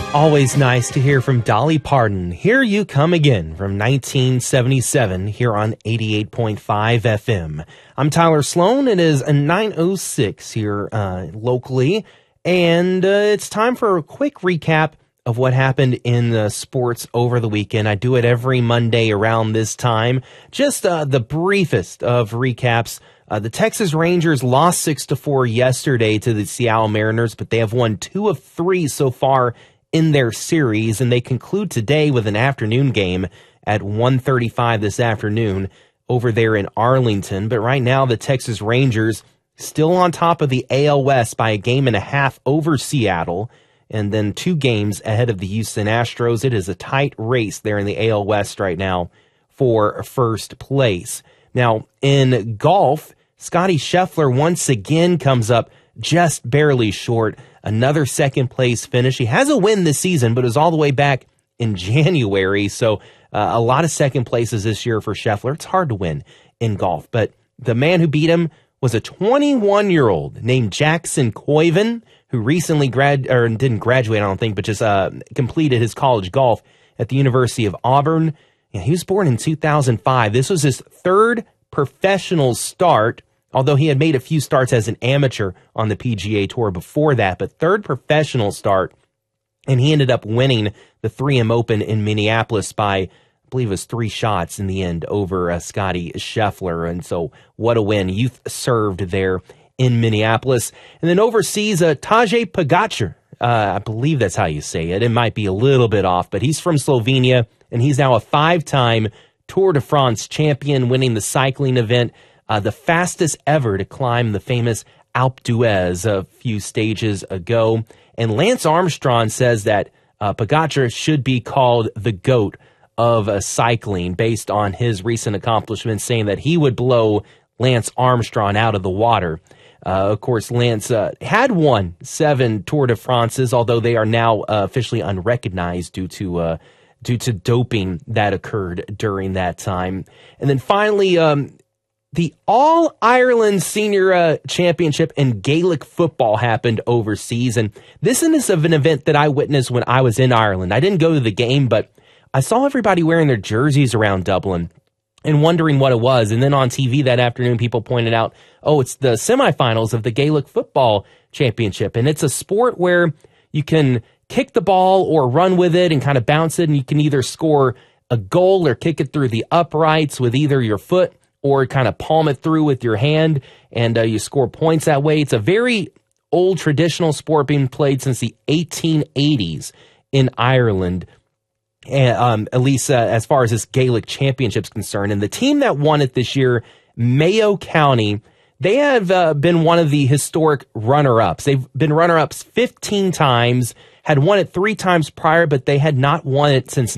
Always nice to hear from Dolly Parton. Here You Come Again from 1977 here on 88.5 FM. I'm Tyler Sloan. It is 9:06 here locally, and it's time for a quick recap of what happened in sports over the weekend. I do it every Monday around this time. Just the briefest of recaps. The Texas Rangers lost 6-4 yesterday to the Seattle Mariners, but they have won 2 of 3 so far in their series, and they conclude today with an afternoon game at 1:35 this afternoon over there in Arlington. But right now, the Texas Rangers still on top of the AL West by a game and a half over Seattle, and then 2 games ahead of the Houston Astros. It is a tight race there in the AL West right now for first place. Now, in golf, Scottie Scheffler once again comes up just barely short. Another second place finish. He has a win this season, but it was all the way back in January. So a lot of second places this year for Scheffler. It's hard to win in golf, but the man who beat him was a 21-year-old named Jackson Koiven, who recently didn't graduate, I don't think, but just completed his college golf at the University of Auburn. And he was born in 2005. This was his third professional start, although he had made a few starts as an amateur on the PGA Tour before that, but third professional start, and he ended up winning the 3M Open in Minneapolis by, I believe it was 3 shots in the end over Scottie Scheffler, and so what a win. Youth served there in Minneapolis. And then overseas, Tadej Pogačar, I believe that's how you say it. It might be a little bit off, but he's from Slovenia, and he's now a 5-time Tour de France champion, winning the cycling event, the fastest ever to climb the famous Alpe d'Huez a few stages ago. And Lance Armstrong says that Pogačar should be called the GOAT of cycling based on his recent accomplishments, saying that he would blow Lance Armstrong out of the water. Of course, Lance had won 7 Tour de France's, although they are now officially unrecognized due to doping that occurred during that time. And then finally, the All-Ireland Senior Championship in Gaelic football happened overseas, and this is an event that I witnessed when I was in Ireland. I didn't go to the game, but I saw everybody wearing their jerseys around Dublin and wondering what it was. And then on TV that afternoon, people pointed out, oh, it's the semifinals of the Gaelic football championship, and it's a sport where you can kick the ball or run with it and kind of bounce it, and you can either score a goal or kick it through the uprights with either your foot or kind of palm it through with your hand, and you score points that way. It's a very old traditional sport being played since the 1880s in Ireland, and, at least as far as this Gaelic championship is concerned. And the team that won it this year, Mayo County, they have been one of the historic runner-ups. They've been runner-ups 15 times, had won it 3 times prior, but they had not won it since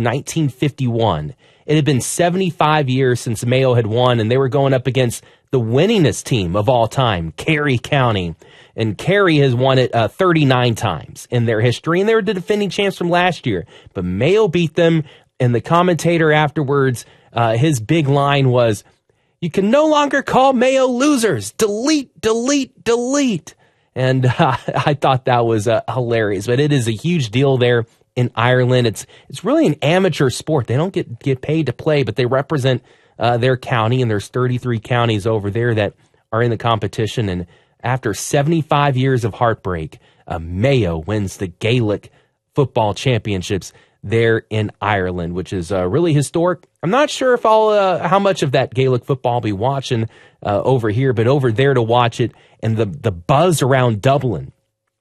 1951. It had been 75 years since Mayo had won, and they were going up against the winningest team of all time, Kerry County. And Kerry has won it 39 times in their history, and they were the defending champs from last year. But Mayo beat them, and the commentator afterwards, his big line was, "You can no longer call Mayo losers. Delete, delete, delete." And I thought that was hilarious, but it is a huge deal there in Ireland. It's really an amateur sport. They don't get paid to play, but they represent their county, and there's 33 counties over there that are in the competition. And after 75 years of heartbreak, Mayo wins the Gaelic football championships there in Ireland, which is really historic. I'm not sure if how much of that Gaelic football I'll be watching over here, but over there to watch it, and the buzz around Dublin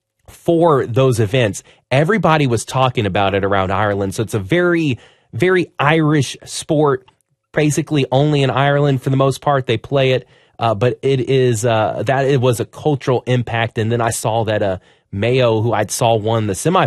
for those events, everybody was talking about it around Ireland. So it's a very, very Irish sport, basically only in Ireland for the most part. They play it, but it was a cultural impact. And then I saw that Mayo, who I saw won the semifinals,